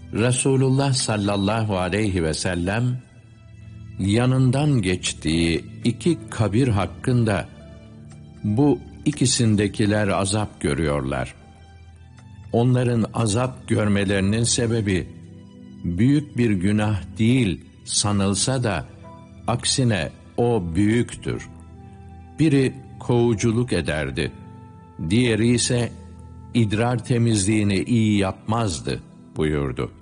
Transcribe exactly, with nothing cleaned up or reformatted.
Resulullah sallallahu aleyhi ve sellem yanından geçtiği iki kabir hakkında bu ikisindekiler azap görüyorlar. Onların azap görmelerinin sebebi büyük bir günah değil sanılsa da aksine o büyüktür. Biri kovuculuk ederdi, diğeri ise idrar temizliğini iyi yapmazdı buyurdu.